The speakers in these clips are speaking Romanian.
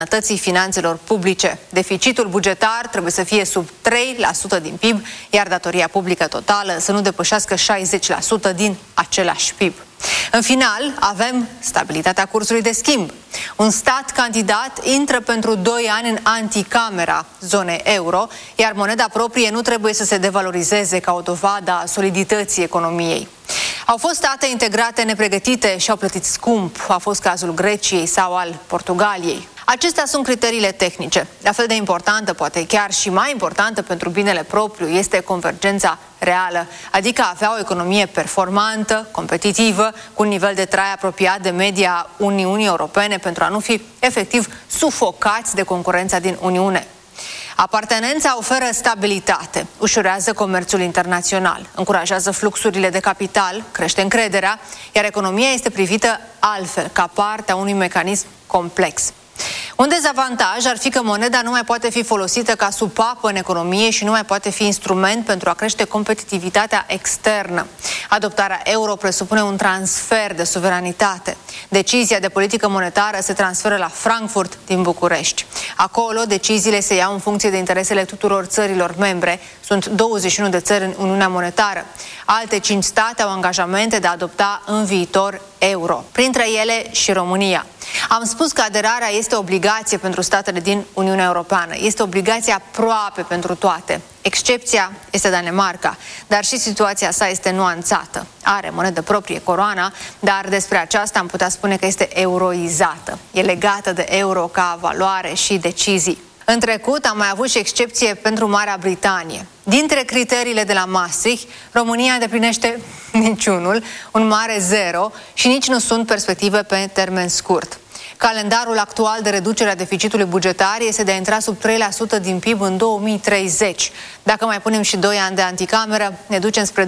sănătății finanțelor publice. Deficitul bugetar trebuie să fie sub 3% din PIB, iar datoria publică totală să nu depășească 60% din același PIB. În final, avem stabilitatea cursului de schimb. Un stat candidat intră pentru 2 ani în anticamera zonei euro, iar moneda proprie nu trebuie să se devalorizeze ca o dovadă a solidității economiei. Au fost state integrate nepregătite și au plătit scump. A fost cazul Greciei sau al Portugaliei. Acestea sunt criteriile tehnice. La fel de importantă, poate chiar și mai importantă pentru binele propriu, este convergența reală, adică a avea o economie performantă, competitivă, cu un nivel de trai apropiat de media Uniunii Europene pentru a nu fi efectiv sufocați de concurența din Uniune. Apartenența oferă stabilitate, ușurează comerțul internațional, încurajează fluxurile de capital, crește încrederea, iar economia este privită altfel, ca parte a unui mecanism complex. Un dezavantaj ar fi că moneda nu mai poate fi folosită ca supapă în economie și nu mai poate fi instrument pentru a crește competitivitatea externă. Adoptarea euro presupune un transfer de suveranitate. Decizia de politică monetară se transferă la Frankfurt din București. Acolo, deciziile se iau în funcție de interesele tuturor țărilor membre. Sunt 21 de țări în Uniunea Monetară. Alte 5 state au angajamente de a adopta în viitor euro, printre ele și România. Am spus că aderarea este obligație pentru statele din Uniunea Europeană. Este obligație aproape pentru toate. Excepția este Danemarca, dar și situația sa este nuanțată. Are monedă proprie, coroana, dar despre aceasta am putea spune că este euroizată. E legată de euro ca valoare și decizii. În trecut am mai avut și excepție pentru Marea Britanie. Dintre criteriile de la Maastricht, România îndeplinește niciunul, un mare zero și nici nu sunt perspective pe termen scurt. Calendarul actual de reducere a deficitului bugetar este de a intra sub 3% din PIB în 2030. Dacă mai punem și 2 ani de anticameră, ne ducem spre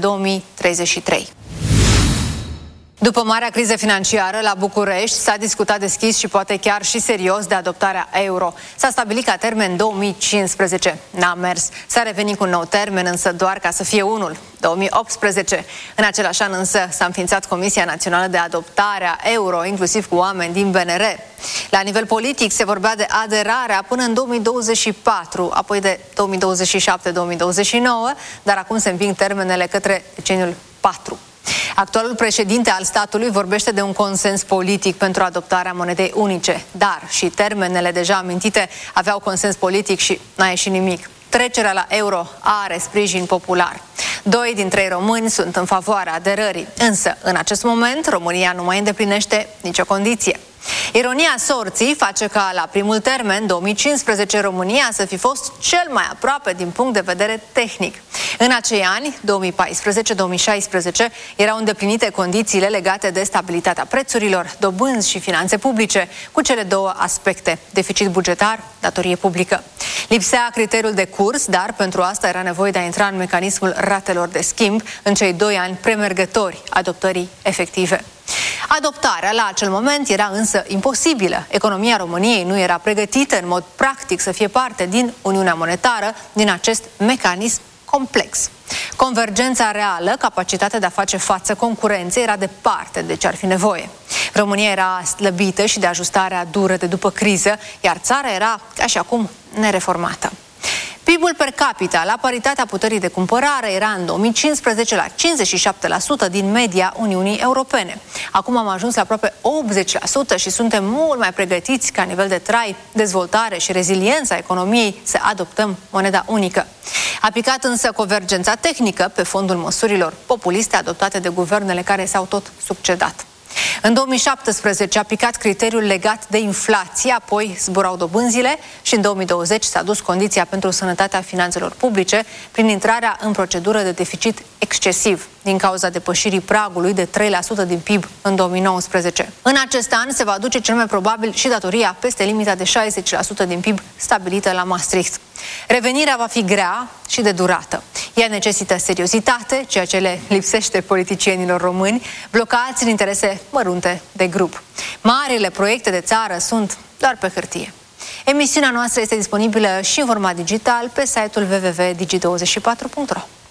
2033. După marea criză financiară, la București s-a discutat deschis și poate chiar și serios de adoptarea euro. S-a stabilit ca termen 2015. N-a mers. S-a revenit cu un nou termen, însă doar ca să fie unul, 2018. În același an însă s-a înființat Comisia Națională de Adoptare a Euro, inclusiv cu oameni din BNR. La nivel politic se vorbea de aderarea până în 2024, apoi de 2027-2029, dar acum se împing termenele către deceniul 4. Actualul președinte al statului vorbește de un consens politic pentru adoptarea monedei unice, dar și termenele deja amintite aveau consens politic și n-a ieșit nimic. Trecerea la euro are sprijin popular. 2 din 3 români sunt în favoarea aderării, însă în acest moment România nu mai îndeplinește nicio condiție. Ironia sorții face ca la primul termen, 2015, România să fi fost cel mai aproape din punct de vedere tehnic. În acei ani, 2014-2016, erau îndeplinite condițiile legate de stabilitatea prețurilor, dobânzi și finanțe publice, cu cele două aspecte, deficit bugetar, datorie publică. Lipsea criteriul de curs, dar pentru asta era nevoie de a intra în mecanismul ratelor de schimb în cei 2 ani premergători adoptării efective. Adoptarea la acel moment era însă imposibilă. Economia României nu era pregătită în mod practic să fie parte din Uniunea Monetară, din acest mecanism complex. Convergența reală, capacitatea de a face față concurenței, era departe de ce ar fi nevoie. România era slăbită și de ajustarea dură de după criză, iar țara era, ca și acum, nereformată. PIB-ul per capita, la paritatea puterii de cumpărare, era în 2015 la 57% din media Uniunii Europene. Acum am ajuns la aproape 80% și suntem mult mai pregătiți ca nivel de trai, dezvoltare și reziliența economiei să adoptăm moneda unică. Aplicat însă convergența tehnică pe fondul măsurilor populiste adoptate de guvernele care s-au tot succedat. În 2017 a aplicat criteriul legat de inflație, apoi zburau dobânzile și în 2020 s-a dus condiția pentru sănătatea finanțelor publice prin intrarea în procedură de deficit excesiv din cauza depășirii pragului de 3% din PIB în 2019. În acest an se va duce cel mai probabil și datoria peste limita de 60% din PIB stabilită la Maastricht. Revenirea va fi grea și de durată. Ea necesită seriozitate, ceea ce le lipsește politicienilor români, blocați în interese mărunte de grup. Marile proiecte de țară sunt doar pe hârtie. Emisiunea noastră este disponibilă și în format digital pe site-ul www.digi24.ro.